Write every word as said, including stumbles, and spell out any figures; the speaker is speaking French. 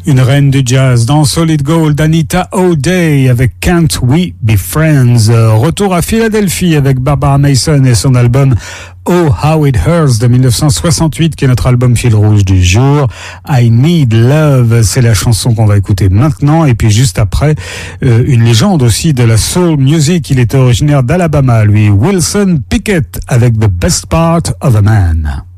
Une reine du jazz dans Solid Gold, Anita O'Day avec Can't We Be Friends. Retour à Philadelphie avec Barbara Mason et son album Oh How It Hurts de mille neuf cent soixante-huit, qui est notre album fil rouge du jour. I Need Love, c'est la chanson qu'on va écouter maintenant. Et puis juste après, euh, une légende aussi de la soul music. Il était originaire d'Alabama, lui, Wilson Pickett, avec The Best Part of a Man.